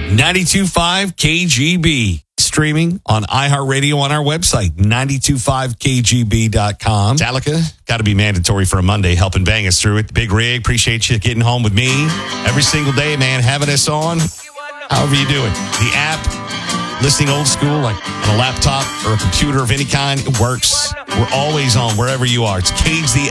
92.5 KGB. Streaming on iHeartRadio on our website, 925kgb.com. Metallica, got to be mandatory for a Monday, helping bang us through it. Big Rig, appreciate you getting home with me every single day, man, having us on. However you do it. The app, listening old school, like on a laptop or a computer of any kind, it works. We're always on wherever you are. It's Cage the